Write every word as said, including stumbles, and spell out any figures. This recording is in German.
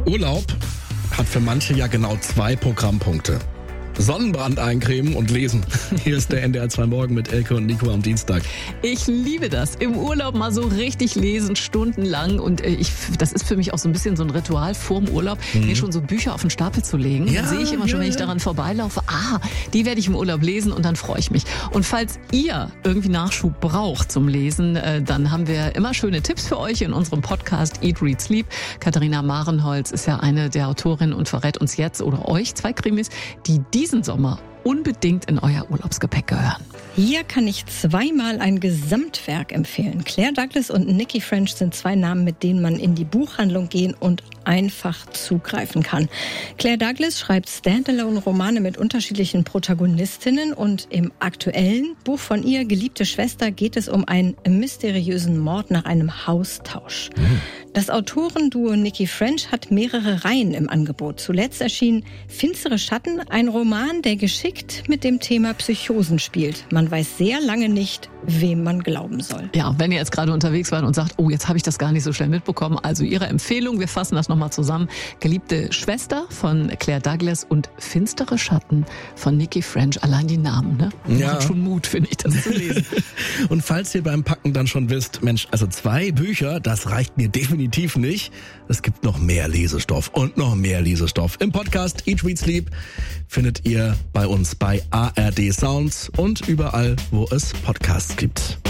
Urlaub hat für manche ja genau zwei Programmpunkte. Sonnenbrand eincremen und lesen. Hier ist der N D R zwei Morgen mit Elke und Nico am Dienstag. Ich liebe das. Im Urlaub mal so richtig lesen, stundenlang. Und ich, das ist für mich auch so ein bisschen so ein Ritual vorm Urlaub, mhm. mir schon so Bücher auf den Stapel zu legen. Ja, dann sehe ich immer schon, ja, wenn ich daran vorbeilaufe, ah, die werde ich im Urlaub lesen und dann freue ich mich. Und falls ihr irgendwie Nachschub braucht zum Lesen, dann haben wir immer schöne Tipps für euch in unserem Podcast Eat, Read, Sleep. Katharina Marenholz ist ja eine der Autorinnen und verrät uns jetzt oder euch zwei Krimis, die diesen Sommer unbedingt in euer Urlaubsgepäck gehören. Hier kann ich zweimal ein Gesamtwerk empfehlen. Claire Douglas und Nikki French sind zwei Namen, mit denen man in die Buchhandlung gehen und einfach zugreifen kann. Claire Douglas schreibt Standalone-Romane mit unterschiedlichen Protagonistinnen und im aktuellen Buch von ihr, Geliebte Schwester, geht es um einen mysteriösen Mord nach einem Haustausch. Mhm. Das Autorenduo Nikki French hat mehrere Reihen im Angebot. Zuletzt erschien Finstere Schatten, ein Roman, der geschickt mit dem Thema Psychosen spielt. Man weiß sehr lange nicht, wem man glauben soll. Ja, wenn ihr jetzt gerade unterwegs wart und sagt, oh, jetzt habe ich das gar nicht so schnell mitbekommen, also Ihre Empfehlung, wir fassen das nochmal zusammen. Geliebte Schwester von Claire Douglas und Finstere Schatten von Nikki French. Allein die Namen, ne? Ja. Macht schon Mut, finde ich, das zu lesen. Und falls ihr beim Packen dann schon wisst, Mensch, also zwei Bücher, das reicht mir definitiv nicht. Es gibt noch mehr Lesestoff und noch mehr Lesestoff. Im Podcast Eat, Read, Sleep findet ihr bei uns bei A R D Sounds und überall, wo es Podcasts gibt.